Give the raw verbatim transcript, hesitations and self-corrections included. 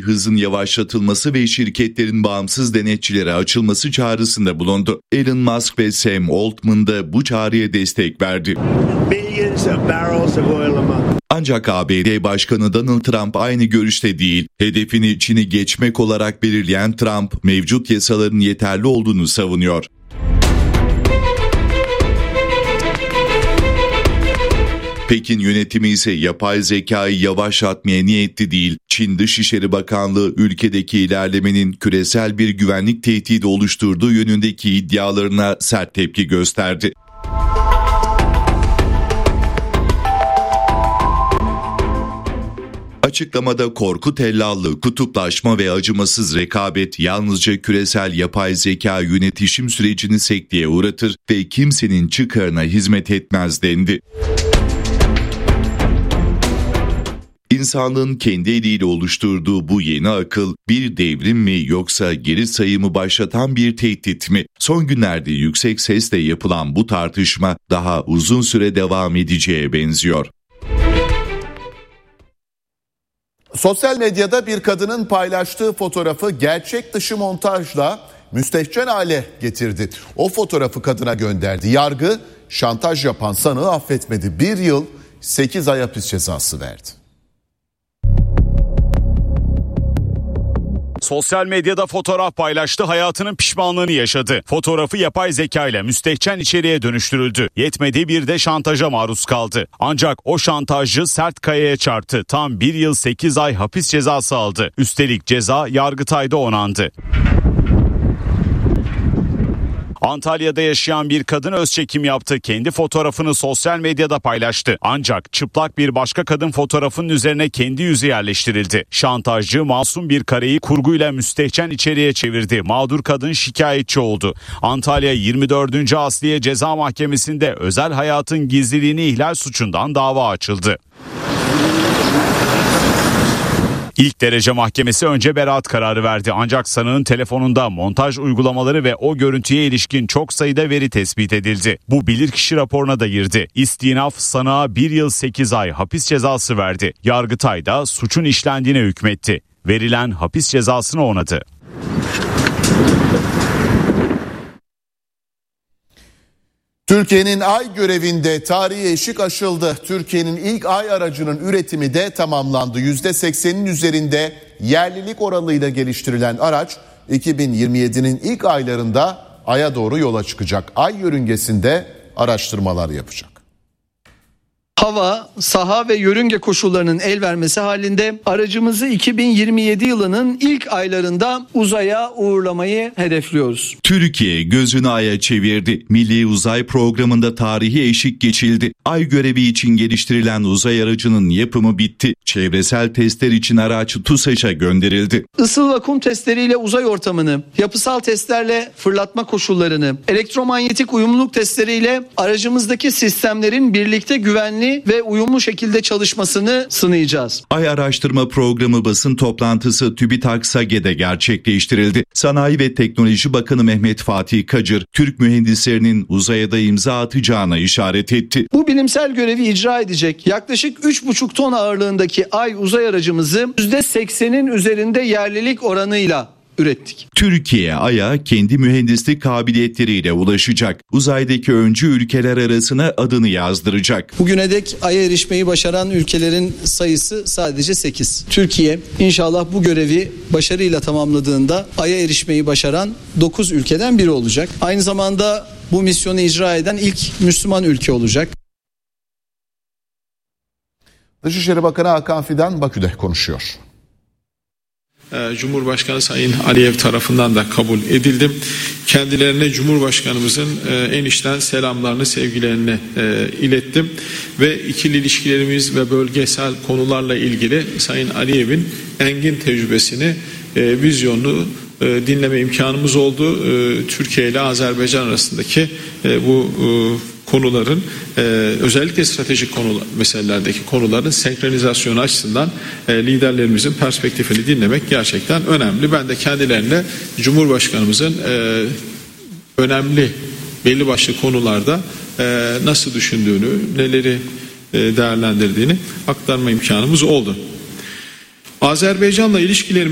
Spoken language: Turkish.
hızın yavaşlatılması ve şirketlerin bağımsız denetçilere açılması çağrısında bulundu. Elon Musk ve Sam Altman da bu çağrıya destek verdi. Ancak A B D Başkanı Donald Trump aynı görüşte değil. Hedefini Çin'i geçmek olarak belirleyen Trump, mevcut yasaların yeterli olduğunu savunuyor. Pekin yönetimi ise yapay zekayı yavaşlatmaya niyetli değil. Çin Dışişleri Bakanlığı ülkedeki ilerlemenin küresel bir güvenlik tehdidi oluşturduğu yönündeki iddialarına sert tepki gösterdi. Açıklamada korku tellallığı, kutuplaşma ve acımasız rekabet yalnızca küresel yapay zeka yönetişim sürecini sekteye uğratır ve kimsenin çıkarına hizmet etmez dendi. İnsanlığın kendi eliyle oluşturduğu bu yeni akıl bir devrim mi yoksa geri sayımı başlatan bir tehdit mi? Son günlerde yüksek sesle yapılan bu tartışma daha uzun süre devam edeceğe benziyor. Sosyal medyada bir kadının paylaştığı fotoğrafı gerçek dışı montajla müstehcen hale getirdi. O fotoğrafı kadına gönderdi. Yargı şantaj yapan sanığı affetmedi. Bir yıl sekiz ay hapis cezası verdi. Sosyal medyada fotoğraf paylaştı, hayatının pişmanlığını yaşadı. Fotoğrafı yapay zeka ile müstehcen içeriğe dönüştürüldü. Yetmedi, bir de şantaja maruz kaldı. Ancak o şantajcı sert kayaya çarptı. Tam bir yıl sekiz ay hapis cezası aldı. Üstelik ceza Yargıtay'da onandı. Antalya'da yaşayan bir kadın öz çekim yaptı. Kendi fotoğrafını sosyal medyada paylaştı. Ancak çıplak bir başka kadın fotoğrafının üzerine kendi yüzü yerleştirildi. Şantajcı masum bir kareyi kurguyla müstehcen içeriğe çevirdi. Mağdur kadın şikayetçi oldu. Antalya yirmi dördüncü Asliye Ceza Mahkemesi'nde özel hayatın gizliliğini ihlal suçundan dava açıldı. İlk derece mahkemesi önce beraat kararı verdi. Ancak sanığın telefonunda montaj uygulamaları ve o görüntüye ilişkin çok sayıda veri tespit edildi. Bu bilirkişi raporuna da girdi. İstinaf sanığa bir yıl sekiz ay hapis cezası verdi. Yargıtay da suçun işlendiğine hükmetti. Verilen hapis cezasını onadı. Türkiye'nin ay görevinde tarihi eşik aşıldı. Türkiye'nin ilk ay aracının üretimi de tamamlandı. yüzde seksenin üzerinde yerlilik oranıyla geliştirilen araç iki bin yirmi yedinin ilk aylarında Ay'a doğru yola çıkacak. Ay yörüngesinde araştırmalar yapacak. Hava, saha ve yörünge koşullarının el vermesi halinde aracımızı iki bin yirmi yedi yılının ilk aylarında uzaya uğurlamayı hedefliyoruz. Türkiye gözünü Ay'a çevirdi. Milli Uzay Programı'nda tarihi eşik geçildi. Ay görevi için geliştirilen uzay aracının yapımı bitti. Çevresel testler için araç TUSAŞ'a gönderildi. Isıl vakum testleriyle uzay ortamını, yapısal testlerle fırlatma koşullarını, elektromanyetik uyumluluk testleriyle aracımızdaki sistemlerin birlikte güvenli ve uyumlu şekilde çalışmasını sınayacağız. Ay Araştırma Programı basın toplantısı TÜBİTAK SAGE'de gerçekleştirildi. Sanayi ve Teknoloji Bakanı Mehmet Fatih Kacır, Türk mühendislerinin uzaya da imza atacağına işaret etti. Bu bilimsel görevi icra edecek yaklaşık üç buçuk ton ağırlığındaki Ay uzay aracımızı yüzde seksenin üzerinde yerlilik oranıyla ürettik. Türkiye Ay'a kendi mühendislik kabiliyetleriyle ulaşacak. Uzaydaki öncü ülkeler arasına adını yazdıracak. Bugüne dek Ay'a erişmeyi başaran ülkelerin sayısı sadece sekiz. Türkiye inşallah bu görevi başarıyla tamamladığında Ay'a erişmeyi başaran dokuz ülkeden biri olacak. Aynı zamanda bu misyonu icra eden ilk Müslüman ülke olacak. Dışişleri Bakanı Hakan Fidan Bakü'de konuşuyor. Cumhurbaşkanı Sayın Aliyev tarafından da kabul edildim. Kendilerine Cumhurbaşkanımızın en içten selamlarını, sevgilerini ilettim. Ve ikili ilişkilerimiz ve bölgesel konularla ilgili Sayın Aliyev'in engin tecrübesini, vizyonunu dinleme imkanımız oldu. Türkiye ile Azerbaycan arasındaki bu konuların e, özellikle stratejik konu meselelerdeki konuların senkronizasyonu açısından e, liderlerimizin perspektifini dinlemek gerçekten önemli. Ben de kendilerine Cumhurbaşkanımızın e, önemli belli başlı konularda e, nasıl düşündüğünü, neleri e, değerlendirdiğini aktarma imkanımız oldu. Azerbaycan'la ilişkilerimiz